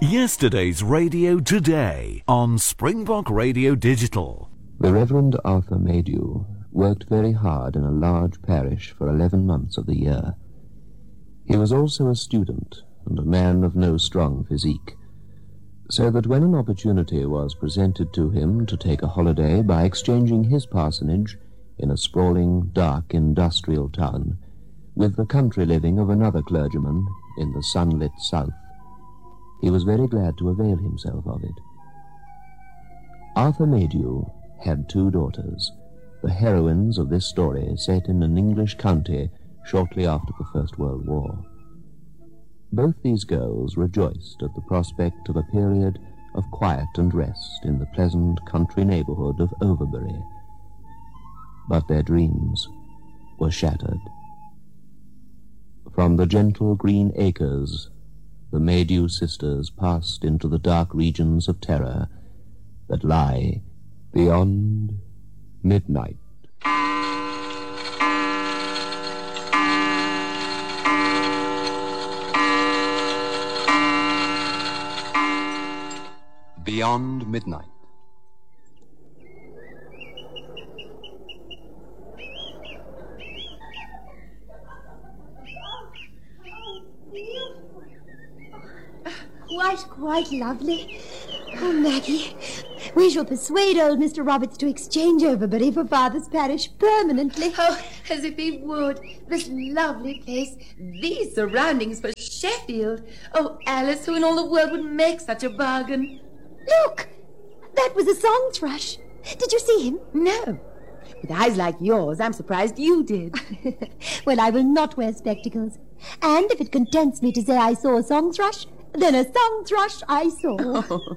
Yesterday's radio today on Springbok Radio Digital. The Reverend Arthur Maydew worked very hard in a large parish for 11 months of the year. He was also a student and a man of no strong physique, so that when an opportunity was presented to him to take a holiday by exchanging his parsonage in a sprawling, dark, industrial town with the country living of another clergyman in the sunlit south, he was very glad to avail himself of it. Arthur Maydew had 2 daughters, the heroines of this story set in an English county shortly after the First World War. Both these girls rejoiced at the prospect of a period of quiet and rest in the pleasant country neighborhood of Overbury. But their dreams were shattered. From the gentle green acres, the Maydew sisters passed into the dark regions of terror that lie beyond midnight. Beyond Midnight. Quite lovely. Oh, Maggie, we shall persuade old Mr. Roberts to exchange Overbury for Father's parish permanently. Oh, as if he would. This lovely place, these surroundings for Sheffield. Oh, Alice, who in all the world would make such a bargain? Look, that was a song thrush. Did you see him? No. With eyes like yours, I'm surprised you did. Well, I will not wear spectacles. And if it contents me to say I saw a song thrush, then a song thrush I saw. Oh.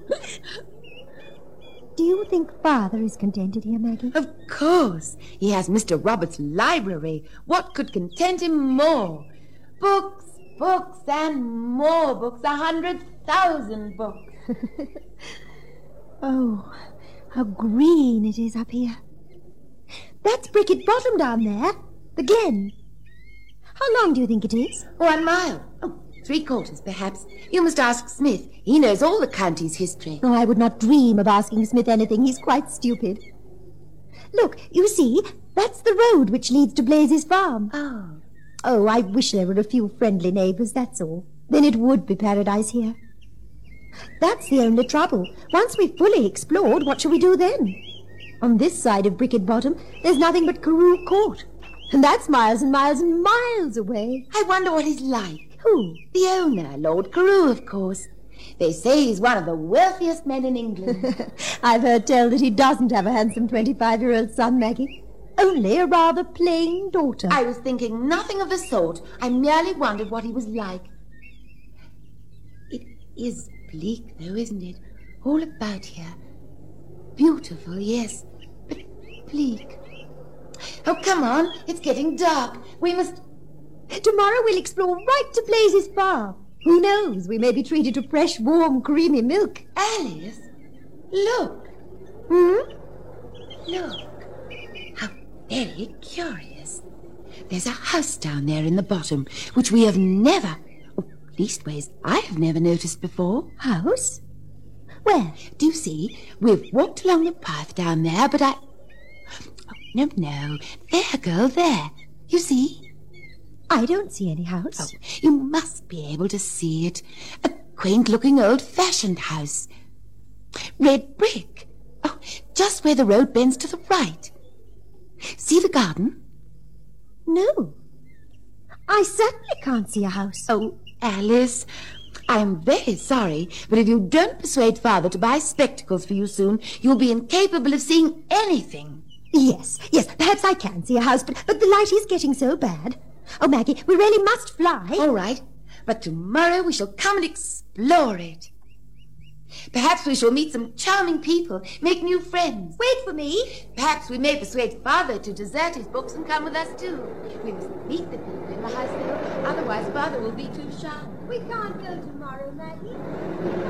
Do you think Father is contented here, Maggie? Of course. He has Mr. Roberts' library. What could content him more? Books, books, and more books. 100,000 books. Oh, how green it is up here. That's Bricket Bottom down there, the glen. How long do you think it is? 1 mile. Oh, 3/4, perhaps. You must ask Smith. He knows all the county's history. Oh, I would not dream of asking Smith anything. He's quite stupid. Look, you see, that's the road which leads to Blazes Farm. Oh, I wish there were a few friendly neighbours, that's all. Then it would be paradise here. That's the only trouble. Once we've fully explored, what shall we do then? On this side of Bricket Bottom, there's nothing but Carew Court. And that's miles and miles and miles away. I wonder what he's like. Who? The owner, Lord Carew, of course. They say he's one of the wealthiest men in England. I've heard tell that he doesn't have a handsome 25-year-old son, Maggie. Only a rather plain daughter. I was thinking nothing of the sort. I merely wondered what he was like. It is bleak, though, isn't it? All about here. Beautiful, yes, but bleak. Oh, come on. It's getting dark. We must... Tomorrow we'll explore right to Blazes Farm. Who knows? We may be treated to fresh, warm, creamy milk. Alice, look. Look. How very curious. There's a house down there in the bottom, which we have never... leastways, I have never noticed before. House? Where? Do you see? We've walked along the path down there, but I... Oh, no. There, girl, there. You see? I don't see any house. Oh, you must be able to see it. A quaint-looking old-fashioned house. Red brick. Oh, just where the road bends to the right. See the garden? No. I certainly can't see a house. Oh, Alice, I am very sorry, but if you don't persuade Father to buy spectacles for you soon, you'll be incapable of seeing anything. Yes, perhaps I can see a house, but the light is getting so bad. Oh, Maggie, we really must fly. All right, but tomorrow we shall come and explore it. Perhaps we shall meet some charming people, make new friends. Wait for me. Perhaps we may persuade Father to desert his books and come with us too. We must meet the people in the house, though, otherwise Father will be too shy. We can't go tomorrow, Maggie.